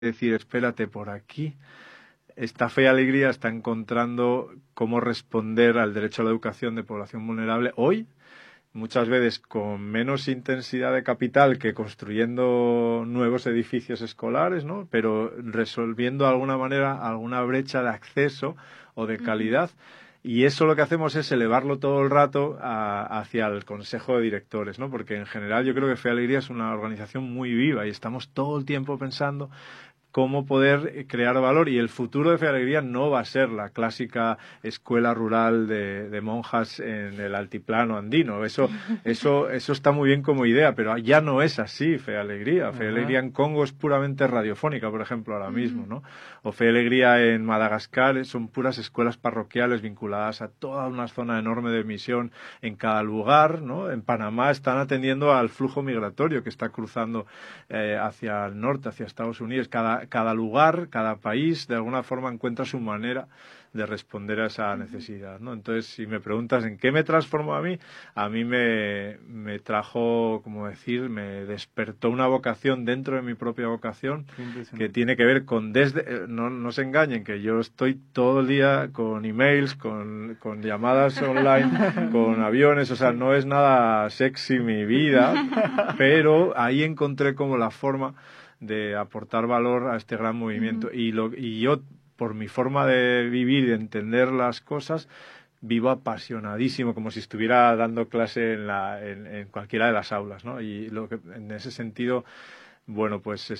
decir, espérate, por aquí. Esta Fe y Alegría está encontrando cómo responder al derecho a la educación de población vulnerable hoy, muchas veces con menos intensidad de capital que construyendo nuevos edificios escolares, ¿no? Pero resolviendo de alguna manera alguna brecha de acceso o de calidad. Y eso lo que hacemos es elevarlo todo el rato hacia el Consejo de Directores, ¿no? Porque en general yo creo que Fe y Alegría es una organización muy viva y estamos todo el tiempo pensando cómo poder crear valor, y el futuro de Fe y Alegría no va a ser la clásica escuela rural de monjas en el altiplano andino. Eso está muy bien como idea, pero ya no es así Fe y Alegría. Fe y Alegría en Congo es puramente radiofónica, por ejemplo, ahora mismo, ¿no? O Fe y Alegría en Madagascar son puras escuelas parroquiales vinculadas a toda una zona enorme de misión en cada lugar, ¿no? En Panamá están atendiendo al flujo migratorio que está cruzando hacia el norte, hacia Estados Unidos. Cada lugar, cada país, de alguna forma encuentra su manera de responder a esa necesidad, ¿no? Entonces, si me preguntas en qué me transformó a mí me trajo, como decir, me despertó una vocación dentro de mi propia vocación que tiene que ver con no se engañen, que yo estoy todo el día con emails, con llamadas online, con aviones, o sea, no es nada sexy mi vida, pero ahí encontré como la forma de aportar valor a este gran movimiento. Y yo, por mi forma de vivir y de entender las cosas, vivo apasionadísimo, como si estuviera dando clase en cualquiera de las aulas, ¿no? Y en ese sentido, bueno, pues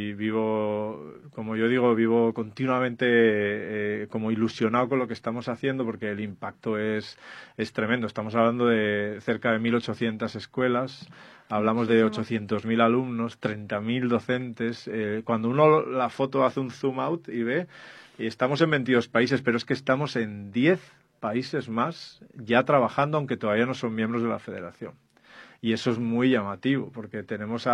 vivo, como yo digo, vivo continuamente como ilusionado con lo que estamos haciendo, porque el impacto es tremendo. Estamos hablando de cerca de 1.800 escuelas, hablamos de 800.000 alumnos, 30.000 docentes. Cuando uno la foto hace un zoom out y ve, y estamos en 22 países, pero es que estamos en 10 países más ya trabajando, aunque todavía no son miembros de la federación. Y eso es muy llamativo, porque tenemos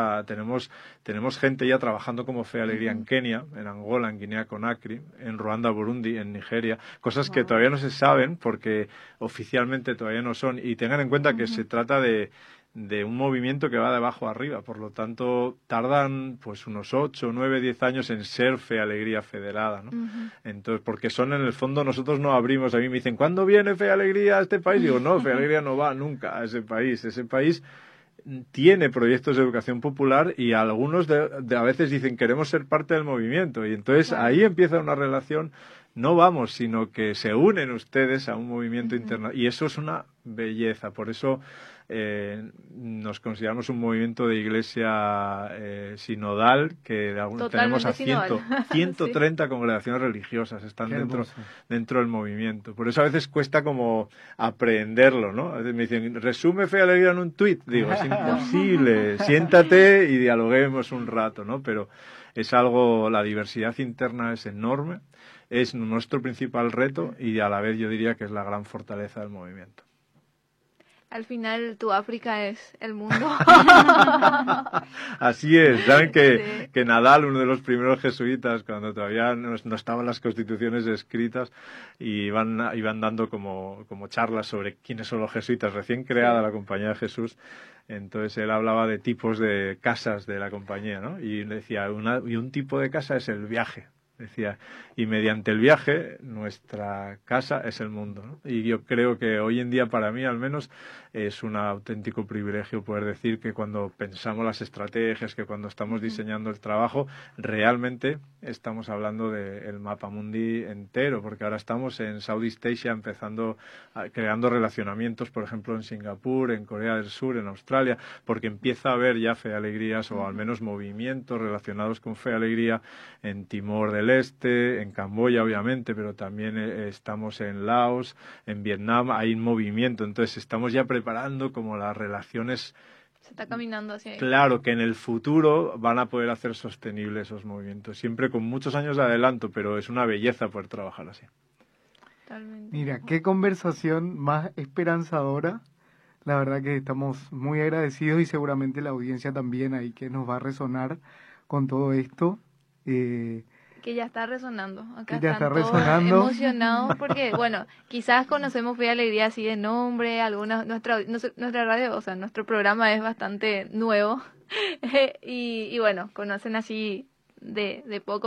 gente ya trabajando como Fe y Alegría en Kenia, en Angola, en Guinea Conakry, en Ruanda, Burundi, en Nigeria, cosas que todavía no se saben porque oficialmente todavía no son. Y tengan en cuenta que se trata de un movimiento que va de abajo arriba, por lo tanto tardan pues unos 8, 9, 10 años en ser Fe y Alegría federada, ¿no? Entonces, porque son en el fondo, nosotros no abrimos, a mí me dicen, ¿cuándo viene Fe y Alegría a este país? Digo, no, Fe y Alegría no va nunca a ese país tiene proyectos de educación popular y algunos a veces dicen queremos ser parte del movimiento, y entonces ahí empieza una relación. No vamos, sino que se unen ustedes a un movimiento interno, y eso es una belleza. Por eso nos consideramos un movimiento de iglesia sinodal, que tenemos a 130 sí. Congregaciones religiosas están dentro del movimiento. Por eso a veces cuesta como aprenderlo, ¿no? A veces me dicen, resume Fe y Alegría en un tuit. Digo, es imposible. Siéntate y dialoguemos un rato, ¿no? Pero es algo, la diversidad interna es enorme, es nuestro principal reto, y a la vez yo diría que es la gran fortaleza del movimiento. Al final, tu África es el mundo. Así es. Saben que Nadal, uno de los primeros jesuitas, cuando todavía no estaban las constituciones escritas, y iban dando como charlas sobre quiénes son los jesuitas, recién creada la Compañía de Jesús. Entonces él hablaba de tipos de casas de la compañía, ¿no? Y decía, y un tipo de casa es el viaje. Decía, y mediante el viaje nuestra casa es el mundo, ¿no? Y yo creo que hoy en día, para mí al menos, es un auténtico privilegio poder decir que cuando pensamos las estrategias, que cuando estamos diseñando el trabajo, realmente estamos hablando del mapa mundi entero, porque ahora estamos en Southeast Asia creando relacionamientos, por ejemplo en Singapur, en Corea del Sur, en Australia, porque empieza a haber ya Fe y Alegrías, o al menos movimientos relacionados con Fe y Alegría en Timor del Este, en Camboya obviamente, pero también estamos en Laos, en Vietnam, hay un movimiento. Entonces estamos ya preparando como las relaciones. Se está caminando hacia ahí. Claro, que en el futuro van a poder hacer sostenibles esos movimientos, siempre con muchos años de adelanto, pero es una belleza poder trabajar así. Totalmente. Mira, qué conversación más esperanzadora. La verdad que estamos muy agradecidos, y seguramente la audiencia también ahí, que nos va a resonar con todo esto. Que ya está resonando. Acá ya están está resonando. Emocionados porque, bueno, quizás conocemos Fe y Alegría así de nombre, nuestra radio, o sea, nuestro programa es bastante nuevo y bueno, conocen así de poco